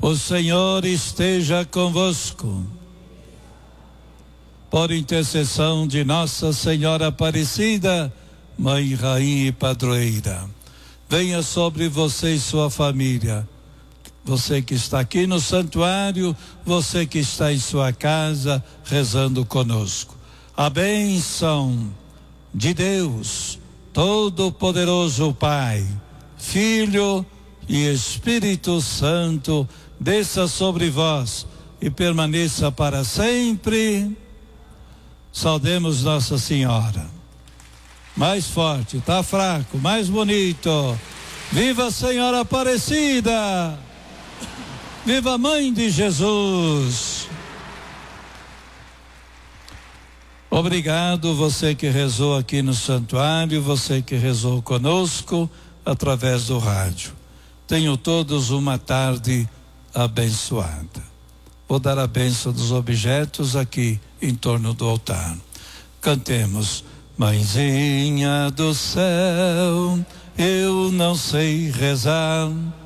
O Senhor esteja convosco. Por intercessão de Nossa Senhora Aparecida, Mãe, Rainha e Padroeira, venha sobre você e sua família. Você que está aqui no santuário, você que está em sua casa rezando conosco. A bênção de Deus, Todo-Poderoso Pai, Filho e Espírito Santo, desça sobre vós e permaneça para sempre. Saudemos Nossa Senhora. Mais forte, tá fraco, mais bonito. Viva a Senhora Aparecida! Viva a Mãe de Jesus! Obrigado você que rezou aqui no santuário, você que rezou conosco através do rádio. Tenham todos uma tarde abençoada. Vou dar a bênção dos objetos aqui em torno do altar. Cantemos: Mãezinha do céu, eu não sei rezar,